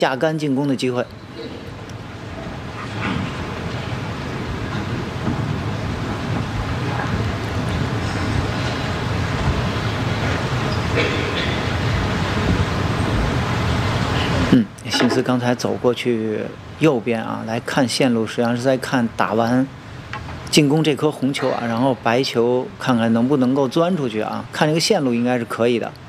下杆进攻的机会。辛斯刚才走过去右边啊，来看线路，实际上是在看打完进攻这颗红球啊，然后白球看看能不能够钻出去啊，看这个线路应该是可以的。